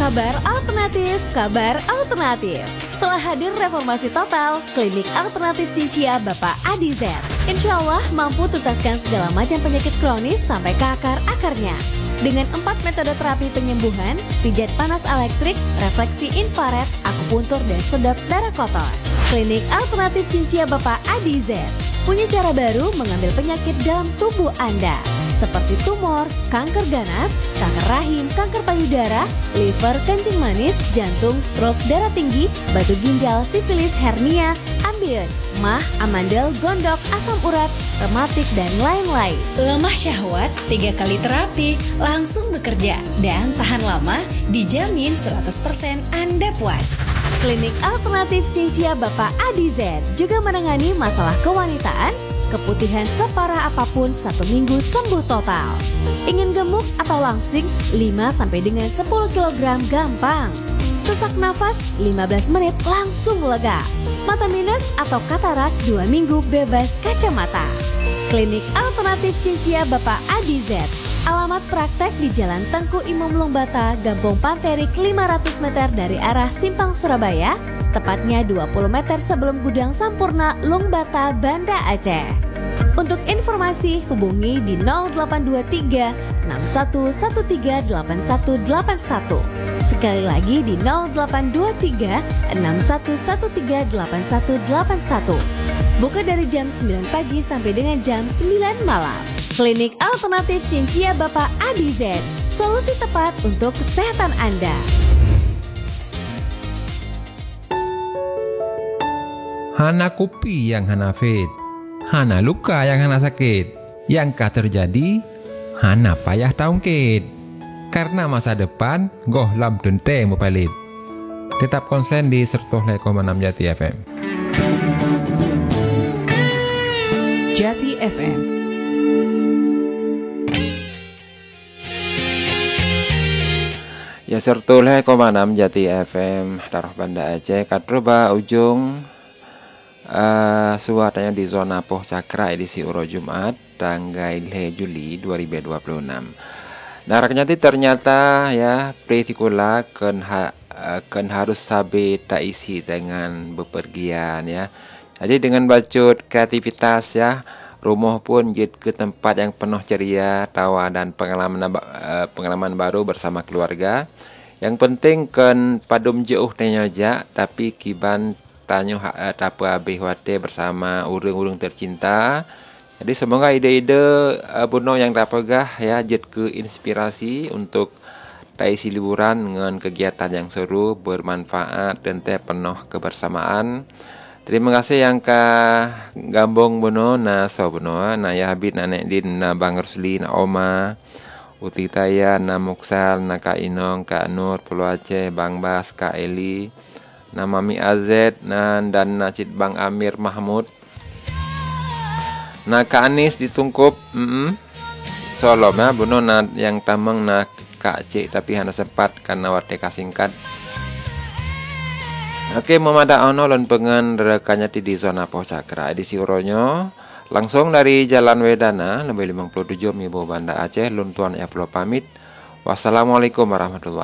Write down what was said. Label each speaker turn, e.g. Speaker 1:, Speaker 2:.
Speaker 1: Kabar alternatif, kabar alternatif. Telah hadir reformasi total klinik alternatif Cincia Bapak Adi Z. Insya Allah mampu tuntaskan segala macam penyakit kronis sampai ke akar-akarnya. Dengan 4 metode terapi penyembuhan, pijat panas elektrik, refleksi infrared, akupuntur, dan sedot darah kotor. Klinik alternatif Cincia Bapak Adi Z punya cara baru mengambil penyakit dalam tubuh Anda, seperti tumor, kanker ganas, kanker rahim, kanker payudara, liver, kencing manis, jantung, stroke, darah tinggi, batu ginjal, sifilis, hernia, ambeien, mah, amandel, gondok, asam urat, rematik, dan lain-lain.
Speaker 2: Lemah syahwat, 3 kali terapi, langsung bekerja, dan tahan lama, dijamin 100% Anda puas.
Speaker 1: Klinik alternatif Cincia Bapak Adi Z juga menangani masalah kewanitaan, keputihan separah apapun 1 minggu sembuh total. Ingin gemuk atau langsing 5 sampai dengan 10 kg gampang. Sesak nafas 15 menit langsung lega. Mata minus atau katarak 2 minggu bebas kacamata. Klinik alternatif Cincia Bapak Adi Z. Alamat praktek di Jalan Tengku Imam Longbata, Gampong Panterik 500 meter dari arah Simpang Surabaya, tepatnya 20 meter sebelum Gudang Sampurna, Longbata, Banda Aceh. Untuk informasi hubungi di 0823 61138181. Sekali lagi di 0823 61138181. Buka dari jam 9 pagi sampai dengan jam 9 malam. Klinik alternatif Cincia Bapak Adi Z, solusi tepat untuk kesehatan Anda.
Speaker 3: Hana kopi yang hana fit, hana luka yang hana sakit, yang kah terjadi, hana payah taungkit. Karena masa depan, goh lam dente mupalit. Tetap konsen di 100,6 Jati FM.
Speaker 4: Jati FM.
Speaker 3: Ya 100,6 Jati FM, Darah Banda Aceh, Katroba ujung suatanya di zona Poh Cakra edisi Uro Jumat tanggal Juli 2026. Naraknya ternyata ya pretikula kan harus sabe tak isi dengan bepergian ya. Jadi dengan bacut kreativitas ya, rumah pun jid ke tempat yang penuh ceria, tawa dan pengalaman baru bersama keluarga. Yang penting kan padum jauh tenyoja tapi kiban tanyo tapa behwate bersama urung-urung tercinta. Jadi semoga ide-ide buno yang dapegah ya jid ke inspirasi untuk taisi liburan dengan kegiatan yang seru, bermanfaat dan penuh kebersamaan. Terima kasih yang ka gambong bono na so bono na ya habit na din na Bang Rusli na Oma Utitaya na Muksal na Ka Inong Ka Nur Pulau Aceh Bang Bas Ka Eli na Mami Azet na dan na Cid Bang Amir Mahmud na Ka Anis ditungkup Solo ya bono na yang tamang na Ka Cik tapi hana sempat karena wate kasingkat. Oke, memada ono lon pengen rekannya di zona Poh Cakra edisi uronyo langsung dari Jalan Wedana lebih 57 Mibo Banda Aceh Luntuan Evlo pamit. Wassalamualaikum warahmatullahi